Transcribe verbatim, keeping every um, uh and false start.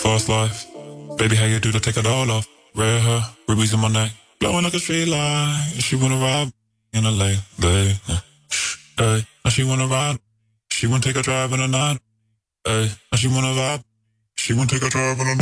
fast life. Baby, how you do to take it all off? Red hair, rubies in my neck, blowing like a street light. She wanna ride in a late, late. Hey, now she wanna ride. She wanna take a drive in the night. Hey, now she wanna vibe. She wanna take a drive in the night.